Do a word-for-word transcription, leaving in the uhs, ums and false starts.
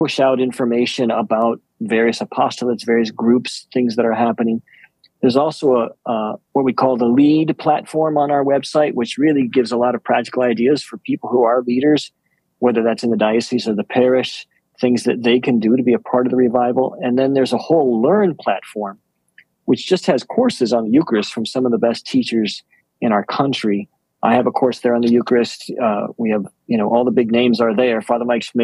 push out information about various apostolates, various groups, things that are happening. There's also a uh, what we call the LEAD platform on our website, which really gives a lot of practical ideas for people who are leaders, whether that's in the diocese or the parish, things that they can do to be a part of the revival. And then there's a whole Learn platform, which just has courses on the Eucharist from some of the best teachers in our country. I have a course there on the Eucharist. Uh, we have, you know, all the big names are there. Father Mike Schmidt